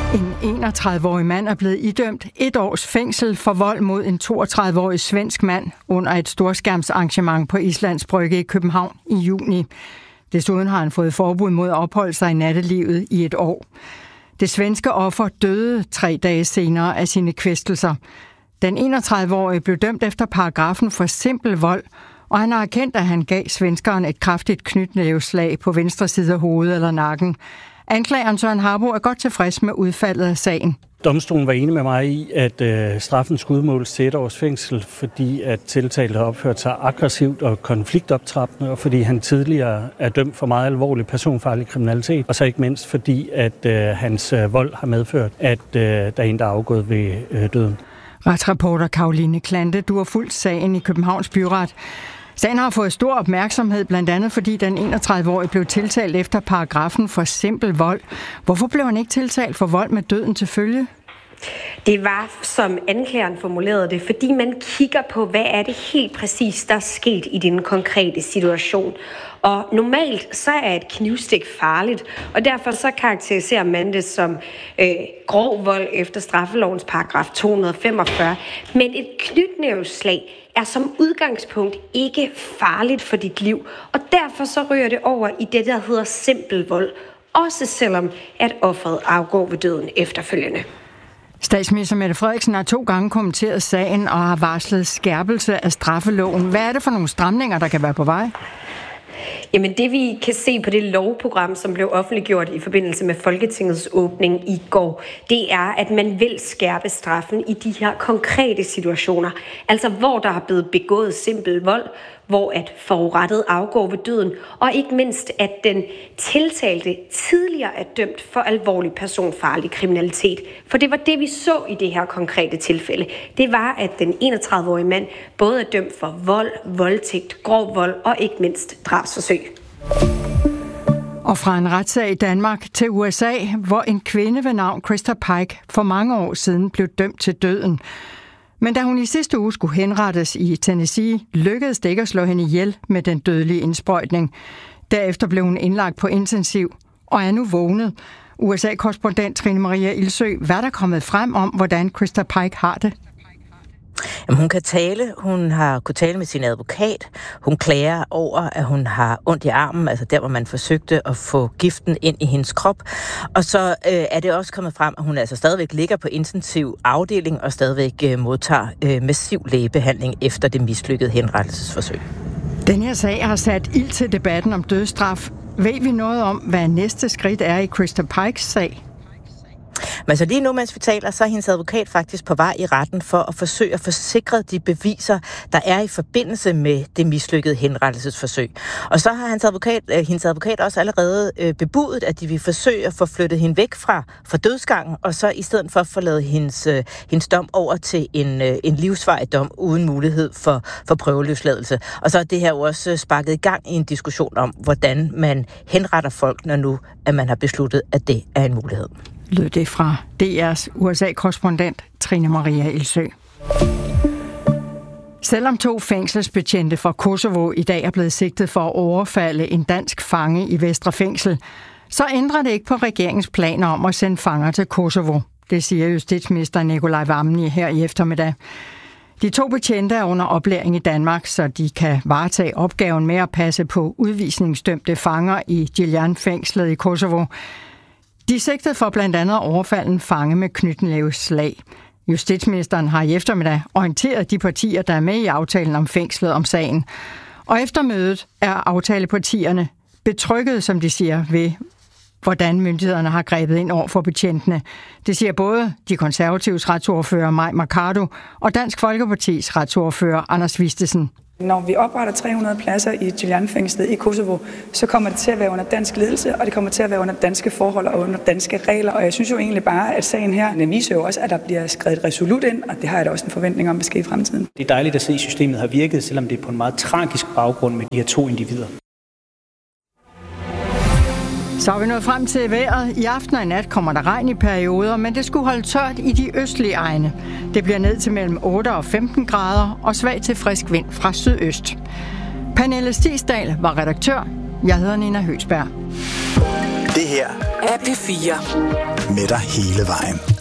En 31-årig mand er blevet idømt 1 års fængsel for vold mod en 32-årig svensk mand under et storskærmsarrangement på Islands Brygge i København i juni. Desuden har han fået forbud mod at opholde sig i nattelivet i 1 år. Det svenske offer døde 3 dage senere af sine kvæstelser. Den 31-årige blev dømt efter paragrafen for simpel vold, og han har erkendt, at han gav svenskeren et kraftigt knytnæveslag på venstre side af hovedet eller nakken. Anklageren Søren Harbo er godt tilfreds med udfaldet af sagen. Domstolen var enig med mig i, at straffen skulle udmåles til 1 års fængsel, fordi at tiltalte har opført sig aggressivt og konfliktoptrappende, og fordi han tidligere er dømt for meget alvorlig personfarlig kriminalitet, og så ikke mindst fordi, at hans vold har medført, at der er en, der er afgået ved døden. Retsreporter Karoline Klante, du har fulgt sagen i Københavns Byret. Sagen har fået stor opmærksomhed, blandt andet fordi den 31-årige blev tiltalt efter paragrafen for simpel vold. Hvorfor blev han ikke tiltalt for vold med døden til følge? Det var, som anklageren formulerede det, fordi man kigger på, hvad er det helt præcis, der er sket i den konkrete situation. Og normalt så er et knivstik farligt, og derfor så karakteriserer man det som grov vold efter straffelovens paragraf 245. Men et knytnæveslag er som udgangspunkt ikke farligt for dit liv, og derfor så ryger det over i det, der hedder simpel vold, også selvom at offeret afgår ved døden efterfølgende. Statsminister Mette Frederiksen har 2 gange kommenteret sagen og har varslet skærpelse af straffeloven. Hvad er det for nogle stramninger, der kan være på vej? Jamen det vi kan se på det lovprogram, som blev offentliggjort i forbindelse med Folketingets åbning i går, det er, at man vil skærpe straffen i de her konkrete situationer. Altså hvor der er blevet begået simpel vold, hvor at forurettet afgår ved døden, og ikke mindst, at den tiltalte tidligere er dømt for alvorlig personfarlig kriminalitet. For det var det, vi så i det her konkrete tilfælde. Det var, at den 31-årige mand både er dømt for vold, voldtægt, grov vold og ikke mindst drabsforsøg. Og fra en retssag i Danmark til USA, hvor en kvinde ved navn Krista Pike for mange år siden blev dømt til døden. Men da hun i sidste uge skulle henrettes i Tennessee, lykkedes det ikke at slå hende ihjel med den dødelige indsprøjtning. Derefter blev hun indlagt på intensiv og er nu vågnet. USA-korrespondent Trine Maria Ilsø, hvad er der kommet frem om, hvordan Krista Pike har det? Jamen, hun kan tale. Hun har kunnet tale med sin advokat. Hun klager over, at hun har ondt i armen, altså der, hvor man forsøgte at få giften ind i hendes krop. Og så er det også kommet frem, at hun altså stadigvæk ligger på intensiv afdeling og stadigvæk modtager massiv lægebehandling efter det mislykkede henrettelsesforsøg. Den her sag har sat ild til debatten om dødsstraf. Ved vi noget om, hvad næste skridt er i Krista Pikes sag? Men så lige nu, mens vi taler, så er hendes advokat faktisk på vej i retten for at forsøge at få sikret de beviser, der er i forbindelse med det mislykkede henrettelsesforsøg. Og så har hendes advokat også allerede bebudet, at de vil forsøge at få flyttet hende væk fra dødsgangen, og så i stedet for at få lavet hendes dom over til en livsvarig dom uden mulighed for prøveløsladelse. Og så er det her jo også sparket i gang i en diskussion om, hvordan man henretter folk, når nu at man har besluttet, at det er en mulighed. Lød det fra DR's USA-korrespondent Trine Maria Ilsø. Selvom 2 fængselsbetjente fra Kosovo i dag er blevet sigtet for at overfalde en dansk fange i Vestre Fængsel, så ændrer det ikke på regeringens planer om at sende fanger til Kosovo. Det siger justitsminister Nikolaj Vammen her i eftermiddag. De 2 betjente er under oplæring i Danmark, så de kan varetage opgaven med at passe på udvisningsdømte fanger i Giljan-fængslet i Kosovo. De er sigtet for blandt andet at overfalde en fange med knytnæveslag. Justitsministeren har i eftermiddag orienteret de partier, der er med i aftalen om fængslet om sagen. Og efter mødet er aftalepartierne betrykket, som de siger, ved hvordan myndighederne har grebet ind over for betjentene. Det siger både de konservatives retsordfører Mai Mercado og Dansk Folkepartis retsordfører Anders Vistesen. Når vi opretter 300 pladser i Giljan-fængslet i Kosovo, så kommer det til at være under dansk ledelse, og det kommer til at være under danske forhold og under danske regler. Og jeg synes jo egentlig bare, at sagen her viser jo også, at der bliver skrevet resolut ind, og det har jeg da også en forventning om, at ske i fremtiden. Det er dejligt at se, at systemet har virket, selvom det er på en meget tragisk baggrund med de her 2 individer. Så er vi nået frem til vejret. I aften og i nat kommer der regn i perioder, men det skulle holde tørt i de østlige egne. Det bliver ned til mellem 8 og 15 grader og svag til frisk vind fra sydøst. Pernille Stigsdal var redaktør. Jeg hedder Nina Høgsberg. Det her er P4. Med dig hele vejen.